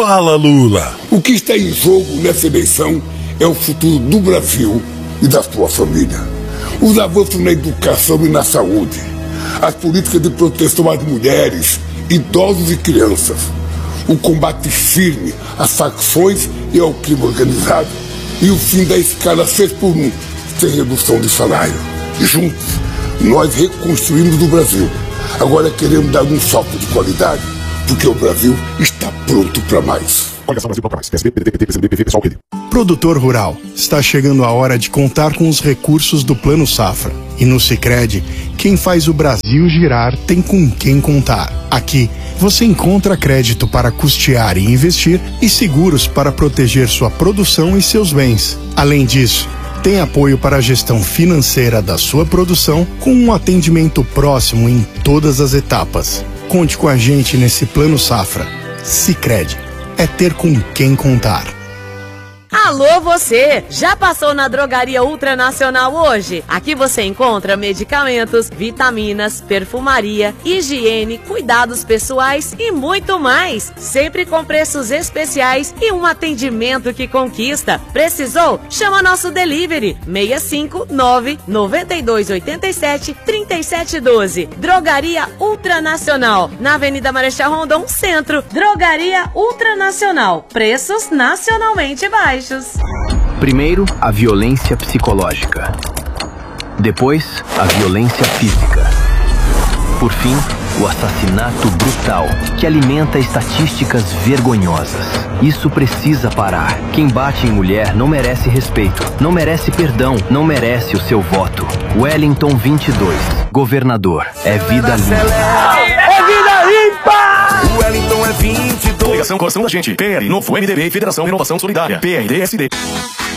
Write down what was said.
Fala, Lula! O que está em jogo nessa eleição é o futuro do Brasil e da sua família. Os avanços na educação e na saúde, as políticas de proteção às mulheres, idosos e crianças, o combate firme às facções e ao crime organizado e o fim da escala 6x1 sem redução de salário. Juntos, nós reconstruímos o Brasil. Agora queremos dar um salto de qualidade, porque o Brasil está pronto para mais. Coligação Brasil para mais. PSB, PDT, PT, PCdoB, PV, PSOL, Rede. Produtor rural, está chegando a hora de contar com os recursos do Plano Safra. E no Sicredi, quem faz o Brasil girar tem com quem contar. Aqui, você encontra crédito para custear e investir e seguros para proteger sua produção e seus bens. Além disso, tem apoio para a gestão financeira da sua produção com um atendimento próximo em todas as etapas. Conte com a gente nesse Plano Safra. Sicredi, é ter com quem contar. Alô você, já passou na Drogaria Ultranacional hoje? Aqui você encontra medicamentos, vitaminas, perfumaria, higiene, cuidados pessoais e muito mais. Sempre com preços especiais e um atendimento que conquista. Precisou? Chama nosso delivery 659-9287-3712. Drogaria Ultranacional, na Avenida Marechal Rondon, Centro. Drogaria Ultranacional, preços nacionalmente baixos. Primeiro, a violência psicológica. Depois, a violência física. Por fim, o assassinato brutal, que alimenta estatísticas vergonhosas. Isso precisa parar. Quem bate em mulher não merece respeito, não merece perdão, não merece o seu voto. Wellington 22, governador. É vida limpa. É vida limpa! O Wellington é 22. Ligação Coração da Gente. PL, Novo MDB, Federação Renovação Solidária. PRDSD.